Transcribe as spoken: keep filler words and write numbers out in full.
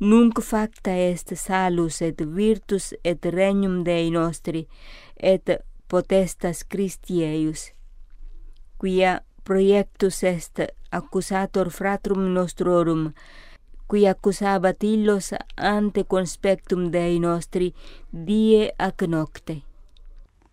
nunc facta est salus et virtus et regnum Dei nostri et potestas Christi eius, quia proiectus est accusator fratrum nostrorum, qui accusabat illos ante conspectum Dei nostri die ac nocte.